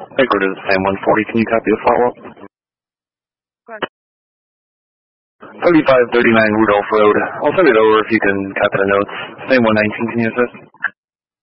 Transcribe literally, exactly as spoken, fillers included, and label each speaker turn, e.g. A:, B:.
A: Baker to Sam one forty, can you copy the follow-up? thirty-five thirty-nine Rudolph Road. I'll send it over if you can copy the notes. Sam one nineteen, can you assist?